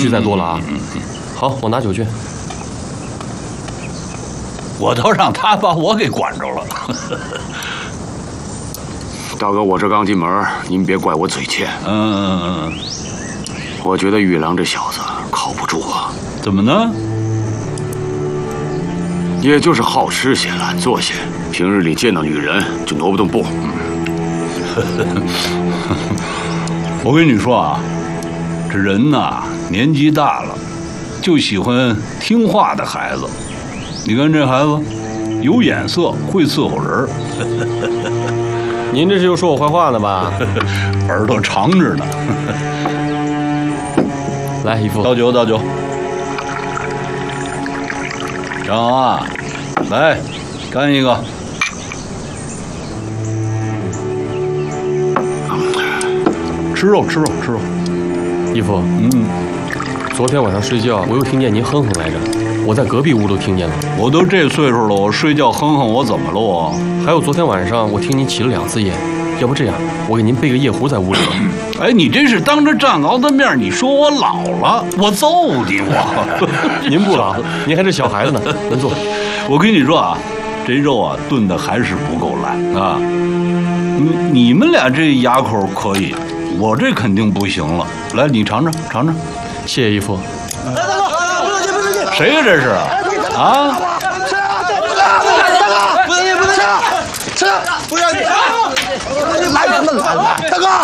许再多了啊。好，我拿酒去。 我都让他把我给管着了。 大哥，我这刚进门，您别怪我嘴欠。我觉得玉郎这小子靠不住啊。 怎么呢？ 也就是好吃些、懒做些，平日里见到女人就挪不动步。 我跟你说啊，这人呐，年纪大了，就喜欢听话的孩子。你看这孩子，有眼色，会伺候人。 您这是又说我坏话呢吧？ 耳朵长着呢。 来，姨父， 倒酒，倒酒。张啊，来，干一个。吃肉，吃肉，吃肉。 姨父，昨天晚上睡觉，我又听见您哼哼来着，我在隔壁屋都听见了。 我都这岁数了，我睡觉哼哼，我怎么了我？ 还有昨天晚上，我听您起了2次夜。要不这样，我给您备个夜壶在屋里。 哎，你这是当着战鳌的面，你说我老了，我揍你我！ 您不老，您还是小孩子呢。您坐。 我跟你说啊，这肉啊炖的还是不够烂啊。你们俩这牙口可以，我这肯定不行了。来，你尝尝，尝尝。 谢谢姨父。 大哥，不能进，不能进！ 谁呀这是？啊？ 不能进，不能进！吃，不让你来什么来？大哥，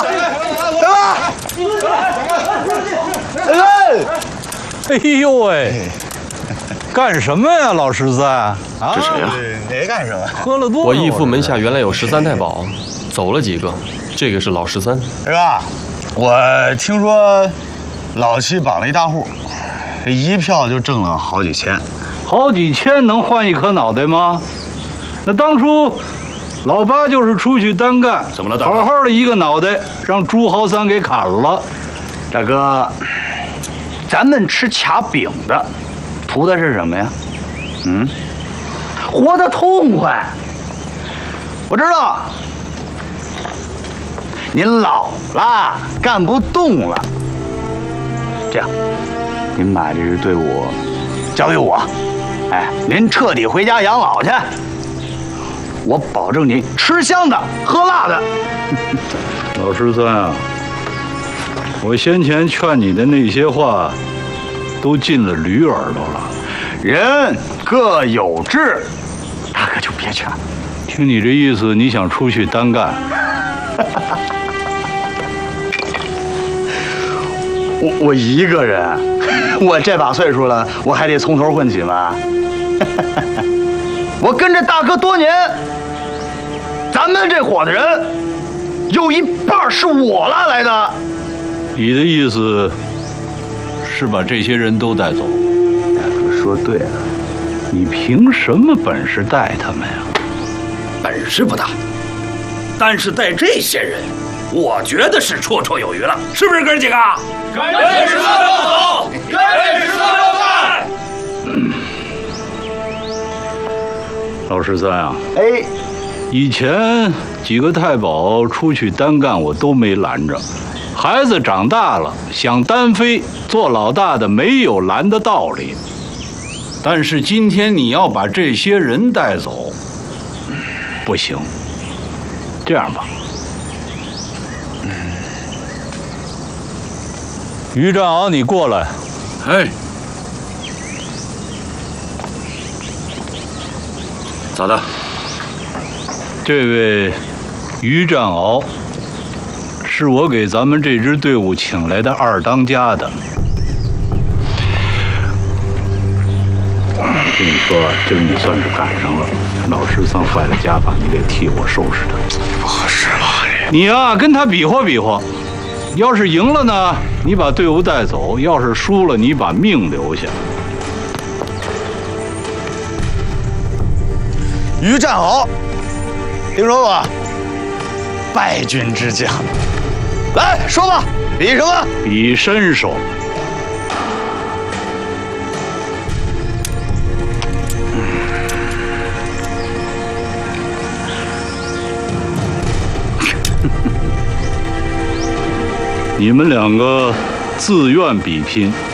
哎呦喂，干什么呀，老十三？啊， 这谁呀？ 谁干什么？ 喝了多少？ 我义父门下原来有13太保，走了几个，这个是老13。 是吧？我听说老七绑了一大户，这一票就挣了好几千。 好几千能换一颗脑袋吗？那当初老八就是出去单干， 怎么了大哥好好的一个脑袋让朱豪三给砍了。 大哥，咱们吃卡饼的，图的是什么呀？活得痛快。我知道，您老了，干不动了。这样，您把这支队伍交给我，哎，您彻底回家养老去。我保证你吃香的喝辣的。 老十三啊，我先前劝你的那些话，都进了驴耳朵了。 人各有志，大哥就别劝了。 听你这意思，你想出去单干？ 我一个人，我这把岁数了，我还得从头混起吗？我跟着大哥多年，咱们这伙的人有一半是我拉来的。 你的意思是把这些人都带走？ 大哥说对了， 你凭什么本事带他们呀？ 本事不大，但是带这些人，我觉得是绰绰有余了，是不是哥几个？跟着十三六走，跟着十三六干。 老十三啊， 哎， 以前几个太保出去单干，我都没拦着。孩子长大了，想单飞做老大的，没有拦的道理。但是今天你要把这些人带走，不行。这样吧，于占鳌，你过来。 哎，咋的？ 这位于占鳌是我给咱们这支队伍请来的二当家的。我跟你说，今儿你算是赶上了，老十三坏了家法，你得替我收拾他。 不合适吧？ 你呀，跟他比划比划，要是赢了呢，你把队伍带走；要是输了，你把命留下。 于占鳌，听说过？败军之将。来说吧，比什么？ 比身手。你们两个自愿比拼，